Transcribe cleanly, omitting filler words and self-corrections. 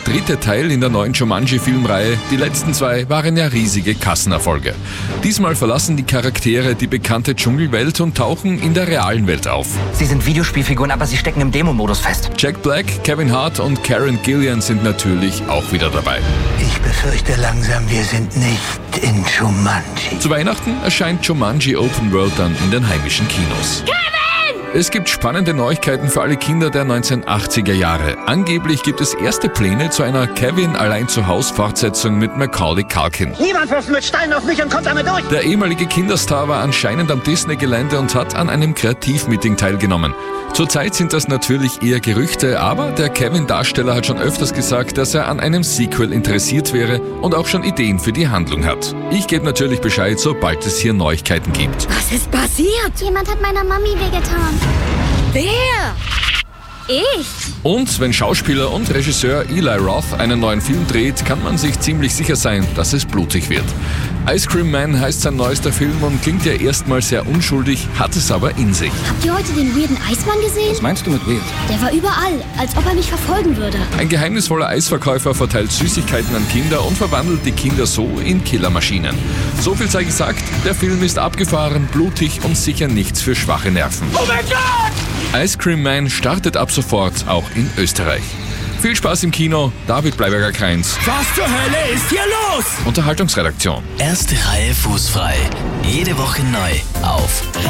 dritte Teil in der neuen Jumanji-Filmreihe. Die letzten 2 waren ja riesige Kassenerfolge. Diesmal verlassen die Charaktere die bekannte Dschungelwelt und tauchen in der realen Welt auf. Sie sind Videospielfiguren, aber sie stecken im Demo-Modus fest. Jack Black, Kevin Hart und Karen Gillan sind natürlich auch wieder dabei. Ich befürchte langsam, wir sind nicht in Jumanji. Zu Weihnachten erscheint Jumanji Open World dann in den heimischen Kinos. Es gibt spannende Neuigkeiten für alle Kinder der 1980er Jahre. Angeblich gibt es erste Pläne zu einer Kevin-Allein-zu-Haus-Fortsetzung mit Macaulay Culkin. Niemand wirft mit Steinen auf mich und kommt damit durch. Der ehemalige Kinderstar war anscheinend am Disney-Gelände und hat an einem Kreativmeeting teilgenommen. Zurzeit sind das natürlich eher Gerüchte, aber der Kevin-Darsteller hat schon öfters gesagt, dass er an einem Sequel interessiert wäre und auch schon Ideen für die Handlung hat. Ich gebe natürlich Bescheid, sobald es hier Neuigkeiten gibt. Was ist passiert? Jemand hat meiner Mami wehgetan. Wer? Ich? Und wenn Schauspieler und Regisseur Eli Roth einen neuen Film dreht, kann man sich ziemlich sicher sein, dass es blutig wird. Ice Cream Man heißt sein neuester Film und klingt ja erstmal sehr unschuldig, hat es aber in sich. Habt ihr heute den weirden Eismann gesehen? Was meinst du mit weird? Der war überall, als ob er mich verfolgen würde. Ein geheimnisvoller Eisverkäufer verteilt Süßigkeiten an Kinder und verwandelt die Kinder so in Killermaschinen. So viel sei gesagt, der Film ist abgefahren, blutig und sicher nichts für schwache Nerven. Oh mein Gott! Ice Cream Man startet ab sofort auch in Österreich. Viel Spaß im Kino, David Bleiberger-Kreins. Was zur Hölle ist hier los? Unterhaltungsredaktion. Erste Reihe fußfrei. Jede Woche neu auf